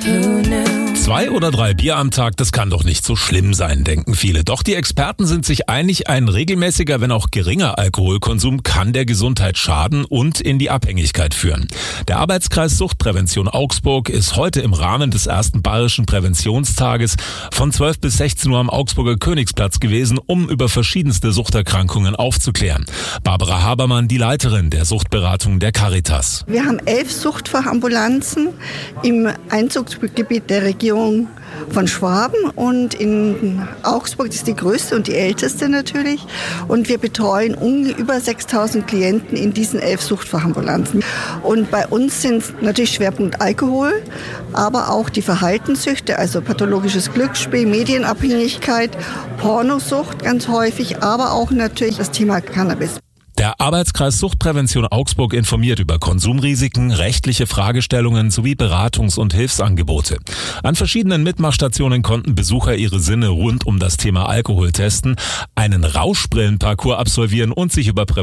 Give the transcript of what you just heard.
2 oder 3 Bier am Tag, das kann doch nicht so schlimm sein, denken viele. Doch die Experten sind sich einig, ein regelmäßiger, wenn auch geringer Alkoholkonsum kann der Gesundheit schaden und in die Abhängigkeit führen. Der Arbeitskreis Suchtprävention Augsburg ist heute im Rahmen des ersten Bayerischen Präventionstages von 12 bis 16 Uhr am Augsburger Königsplatz gewesen, um über verschiedenste Suchterkrankungen aufzuklären. Barbara Habermann, die Leiterin der Suchtberatung der Caritas. Wir haben 11 Suchtfachambulanzen im Einzugsgebiet der Region von Schwaben und in Augsburg, das ist die größte und die älteste natürlich. Und wir betreuen über 6.000 Klienten in diesen 11 Suchtfachambulanzen. Und bei uns sind natürlich Schwerpunkt Alkohol, aber auch die Verhaltenssüchte, also pathologisches Glücksspiel, Medienabhängigkeit, Pornosucht ganz häufig, aber auch natürlich das Thema Cannabis. Der Arbeitskreis Suchtprävention Augsburg informiert über Konsumrisiken, rechtliche Fragestellungen sowie Beratungs- und Hilfsangebote. An verschiedenen Mitmachstationen konnten Besucher ihre Sinne rund um das Thema Alkohol testen, einen Rauschbrillenparcours absolvieren und sich über